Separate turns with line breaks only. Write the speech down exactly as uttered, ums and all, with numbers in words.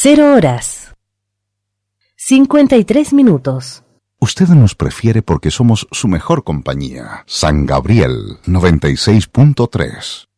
Cero horas. cincuenta y tres minutos.
Usted nos prefiere porque somos su mejor compañía. San Gabriel noventa y seis punto tres.